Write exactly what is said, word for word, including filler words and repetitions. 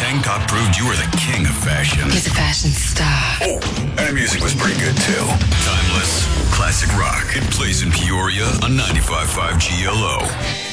tank top proved you were the king of fashion. He's a fashion star. Oh, and the music was pretty good, too. Timeless, classic rock. It plays in Peoria on ninety-five point five G L O.